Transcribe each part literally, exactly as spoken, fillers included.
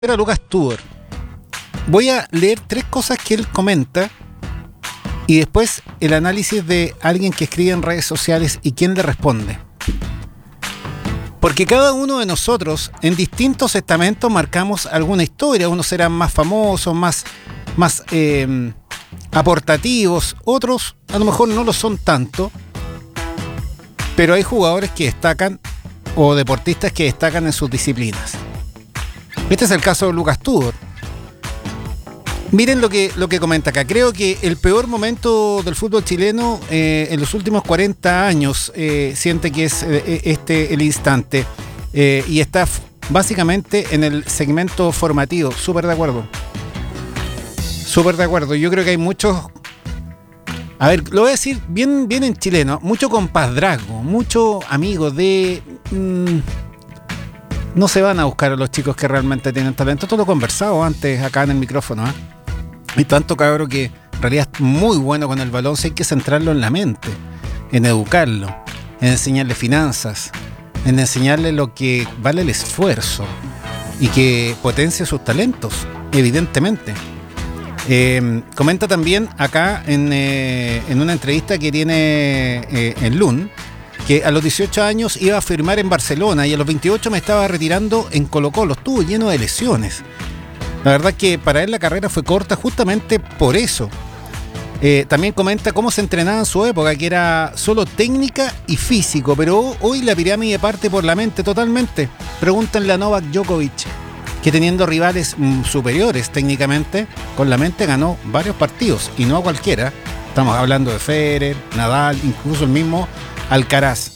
a Lucas Tudor. Voy a leer tres cosas que él comenta y después el análisis de alguien que escribe en redes sociales y quién le responde. Porque cada uno de nosotros en distintos estamentos marcamos alguna historia. Unos serán más famosos, más, más eh, aportativos, otros a lo mejor no lo son tanto, pero hay jugadores que destacan o deportistas que destacan en sus disciplinas. Este es el caso de Lucas Tudor. Miren lo que, lo que comenta acá. Creo que el peor momento del fútbol chileno eh, en los últimos cuarenta años eh, siente que es eh, este el instante. Eh, y está f- básicamente en el segmento formativo. Súper de acuerdo. Súper de acuerdo. Yo creo que hay muchos... A ver, lo voy a decir bien, bien en chileno. Mucho compadrazgo, muchos amigos de... Mmm, no se van a buscar a los chicos que realmente tienen talento. Esto lo he conversado antes acá en el micrófono, ¿eh? Hay tanto cabrón que en realidad es muy bueno con el balón, si hay que centrarlo en la mente, en educarlo, en enseñarle finanzas, en enseñarle lo que vale el esfuerzo y que potencie sus talentos, evidentemente. Eh, comenta también acá en, eh, en una entrevista que tiene eh, en Lun, que a los dieciocho años iba a firmar en Barcelona y a los veintiocho me estaba retirando en Colo-Colo. Estuvo lleno de lesiones. La verdad que para él la carrera fue corta justamente por eso. Eh, también comenta cómo se entrenaba en su época, que era solo técnica y físico, pero hoy la pirámide parte por la mente totalmente. Pregúntenle a Novak Djokovic, que teniendo rivales mm, superiores técnicamente, con la mente ganó varios partidos, y no a cualquiera. Estamos hablando de Federer, Nadal, incluso el mismo Alcaraz.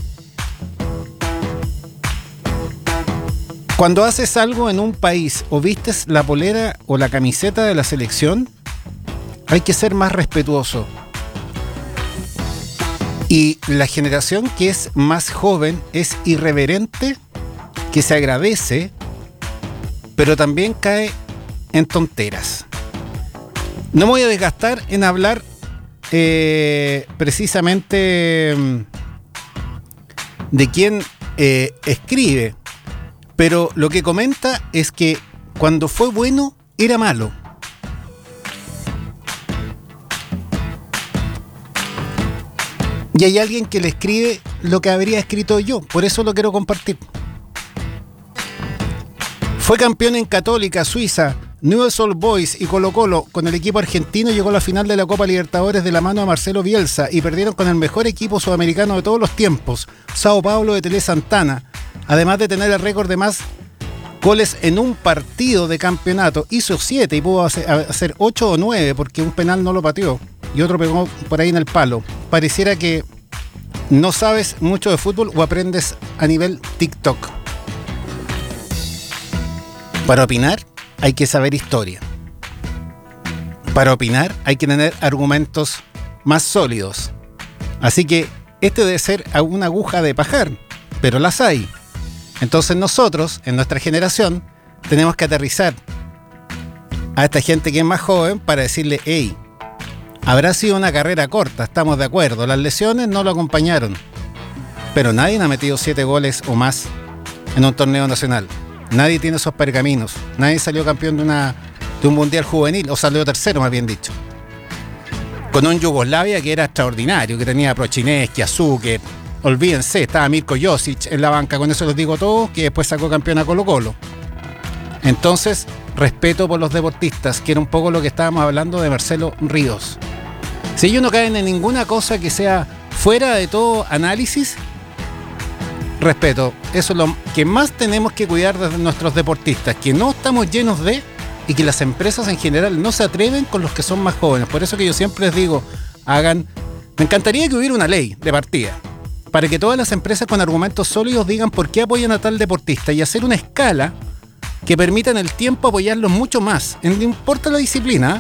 Cuando haces algo en un país o vistes la polera o la camiseta de la selección, hay que ser más respetuoso. Y la generación que es más joven es irreverente, que se agradece, pero también cae en tonteras. No me voy a desgastar en hablar eh, precisamente de quién eh, escribe, pero lo que comenta es que cuando fue bueno era malo. Y hay alguien que le escribe lo que habría escrito yo, por eso lo quiero compartir. Fue campeón en Católica, Suiza, Newell's Old Boys y Colo-Colo. Con el equipo argentino llegó a la final de la Copa Libertadores de la mano de Marcelo Bielsa y perdieron con el mejor equipo sudamericano de todos los tiempos, Sao Paulo de Tele Santana. Además de tener el récord de más goles en un partido de campeonato, hizo siete y pudo hacer ocho o nueve porque un penal no lo pateó y otro pegó por ahí en el palo. Pareciera que no sabes mucho de fútbol o aprendes a nivel TikTok. Para opinar hay que saber historia. Para opinar hay que tener argumentos más sólidos. Así que este debe ser una aguja de pajar, pero las hay. Entonces nosotros, en nuestra generación, tenemos que aterrizar a esta gente que es más joven para decirle, hey, habrá sido una carrera corta, estamos de acuerdo, las lesiones no lo acompañaron, pero nadie ha metido siete goles o más en un torneo nacional. Nadie tiene esos pergaminos, nadie salió campeón de, una, de un mundial juvenil, o salió tercero más bien dicho. Con un Yugoslavia que era extraordinario, que tenía a Prochineski, a Zucker. Olvídense, estaba Mirko Josic en la banca, con eso les digo todo, que después sacó campeón a Colo-Colo. Entonces, respeto por los deportistas, que era un poco lo que estábamos hablando de Marcelo Ríos. Si ellos no caen en ninguna cosa que sea fuera de todo análisis, respeto. Eso es lo que más tenemos que cuidar de nuestros deportistas, que no estamos llenos de, y que las empresas en general no se atreven con los que son más jóvenes. Por eso que yo siempre les digo, hagan... Me encantaría que hubiera una ley de partida, para que todas las empresas con argumentos sólidos digan por qué apoyan a tal deportista y hacer una escala que permita en el tiempo apoyarlos mucho más, no importa la disciplina.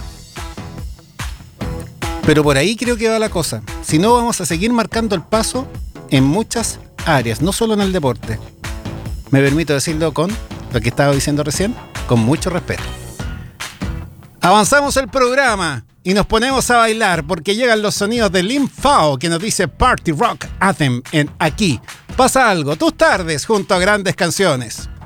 Pero por ahí creo que va la cosa. Si no, vamos a seguir marcando el paso en muchas áreas, no solo en el deporte. Me permito decirlo con lo que estaba diciendo recién, con mucho respeto. Avanzamos el programa y nos ponemos a bailar porque llegan los sonidos de Lim Fao, que nos dice Party Rock Anthem en Aquí. Pasa algo, tus tardes junto a grandes canciones.